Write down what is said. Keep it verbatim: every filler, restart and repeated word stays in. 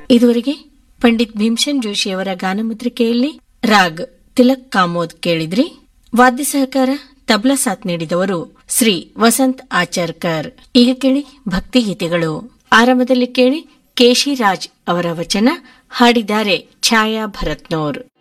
ಇದುವರೆಗೆ ಪಂಡಿತ್ ಭೀಮ್ಸೆನ್ ಜೋಶಿಯವರ ಗಾನಮುದ್ರಿಕೆಯಲ್ಲಿ ರಾಗ್ ತಿಲಕ್ ಕಾಮೋದ್ ಕೇಳಿದ್ರಿ. ವಾದ್ಯ ಸಹಕಾರ ತಬ್ಲಾ ಸಾಥ್ ನೀಡಿದವರು ಶ್ರೀ ವಸಂತ್ ಆಚಾರ್ಕರ್. ಈಗ ಕೇಳಿ ಭಕ್ತಿಗೀತೆಗಳು. ಆರಂಭದಲ್ಲಿ ಕೇಳಿ ಕೇಶಿರಾಜ್ ಅವರ ವಚನ, ಹಾಡಿದ್ದಾರೆ ಛಾಯಾ ಭರತ್ನೋರ್.